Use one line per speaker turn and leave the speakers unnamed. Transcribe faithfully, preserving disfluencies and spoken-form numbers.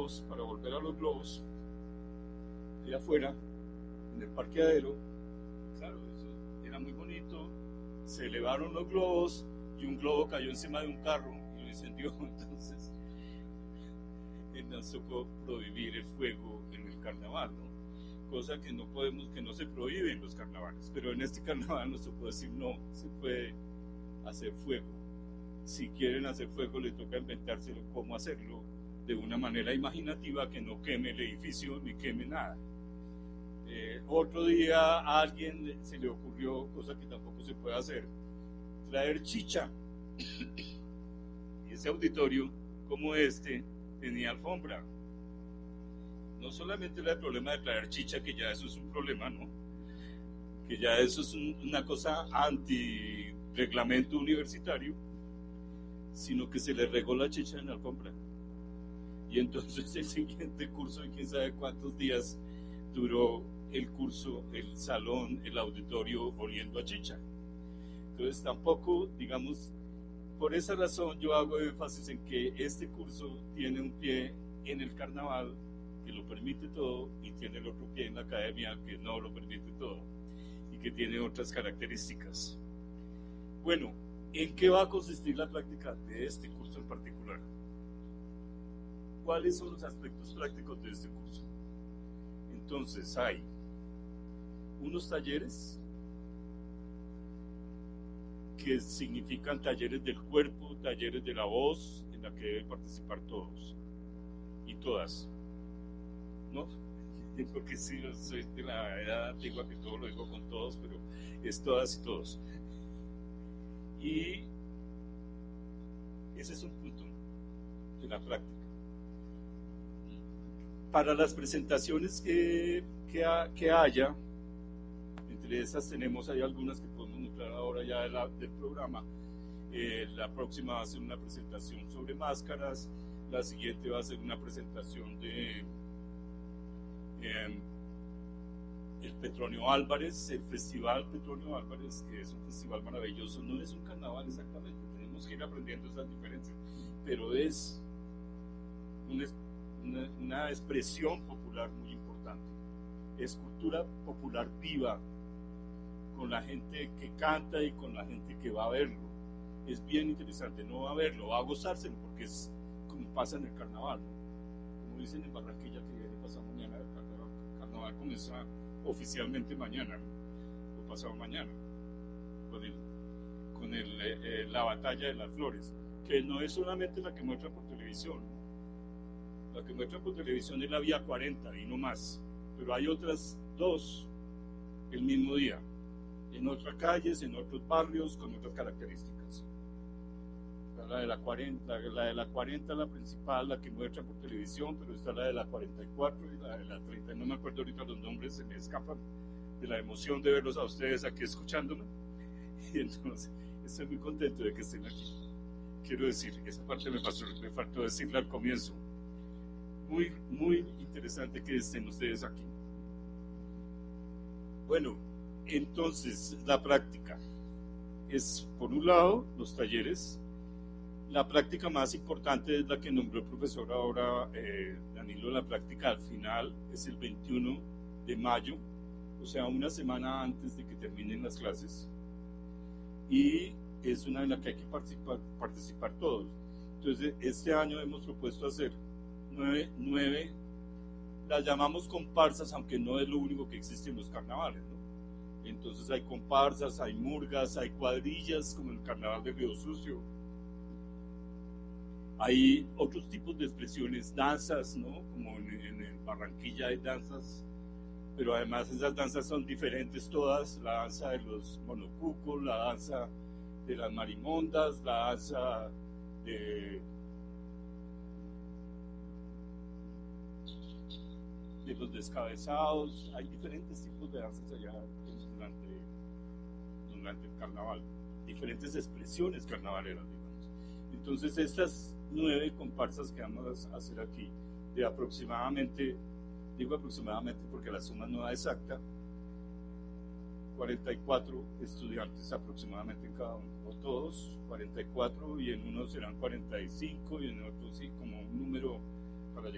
globos, para volver a los globos, allá afuera, en el parqueadero, claro, eso era muy bonito, se elevaron los globos y un globo cayó encima de un carro y lo incendió. Entonces nos tocó prohibir el fuego en el carnaval, ¿no? Cosa que no podemos, que no se prohíbe en los carnavales, pero en este carnaval nos tocó decir no, se puede hacer fuego. Si quieren hacer fuego les toca inventárselo cómo hacerlo de una manera imaginativa que no queme el edificio ni queme nada. Eh, otro día a alguien se le ocurrió, cosa que tampoco se puede hacer, traer chicha. Y ese auditorio como este tenía alfombra. No solamente era el problema de traer chicha, que ya eso es un problema, ¿no? Que ya eso es un, una cosa anti-reglamento universitario, sino que se le regó la chicha en la alfombra. Y entonces el siguiente curso, de quién sabe cuántos días duró el curso, el salón, el auditorio oliendo a chicha. Entonces tampoco, digamos, por esa razón yo hago énfasis en que este curso tiene un pie en el carnaval que lo permite todo y tiene el otro pie en la academia que no lo permite todo y que tiene otras características. Bueno, ¿en qué va a consistir la práctica de este curso en particular? ¿Cuáles son los aspectos prácticos de este curso? Entonces hay unos talleres que significan talleres del cuerpo, talleres de la voz, en la que deben participar todos y todas, ¿no? Porque sí, yo soy de la edad antigua que todo lo digo con todos, pero es todas y todos. Y ese es un punto de la práctica. Para las presentaciones que, que, ha, que haya, entre esas tenemos ahí algunas que podemos mostrar ahora ya de la, del programa. Eh, la próxima va a ser una presentación sobre máscaras, la siguiente va a ser una presentación de eh, el Petronio Álvarez, el Festival Petronio Álvarez, que es un festival maravilloso, no es un carnaval exactamente, tenemos que ir aprendiendo esas diferencias, pero es una, una, una expresión popular muy importante, es cultura popular viva, con la gente que canta y con la gente que va a verlo. Es bien interesante, no va a verlo, va a gozárselo, porque es como pasa en el carnaval, ¿no? Como dicen en Barranquilla, que viene pasado mañana, el carnaval, el carnaval comienza oficialmente mañana, ¿no? O pasado mañana, con, el, con el, eh, la batalla de las flores, que no es solamente la que muestra por televisión, ¿no? La que muestra por televisión es la Vía cuarenta y no más, pero hay otras dos el mismo día, en otras calles, en otros barrios, con otras características. La de la cuarenta, la de la cuarenta, la principal, la que muestra por televisión, pero está la de la cuarenta y cuatro y la de la treinta, no me acuerdo ahorita los nombres, se me escapan de la emoción de verlos a ustedes aquí escuchándome. Y entonces estoy muy contento de que estén aquí. Quiero decir, esa parte me, pasó, me faltó decirla al comienzo. Muy, muy interesante que estén ustedes aquí. Bueno, entonces la práctica es, por un lado, los talleres. La práctica más importante es la que nombró el profesor ahora, eh, Danilo. La práctica al final es el veintiuno de mayo, o sea, una semana antes de que terminen las clases, y es una en la que hay que participar, participar todos. Entonces, este año hemos propuesto hacer nueve, nueve, las llamamos comparsas, aunque no es lo único que existe en los carnavales, ¿no? Entonces hay comparsas, hay murgas, hay cuadrillas, como el carnaval de Río Sucio. Hay otros tipos de expresiones, danzas, ¿no? Como en, en, en Barranquilla hay danzas, pero además esas danzas son diferentes todas, la danza de los monocucos, la danza de las marimondas, la danza de, de los descabezados, hay diferentes tipos de danzas allá durante, durante el carnaval, diferentes expresiones carnavaleras, digamos. Entonces estas nueve comparsas que vamos a hacer aquí, de aproximadamente, digo aproximadamente porque la suma no da exacta, cuarenta y cuatro estudiantes aproximadamente en cada uno, o todos, cuarenta y cuatro, y en unos serán cuarenta y cinco, y en otros sí, como un número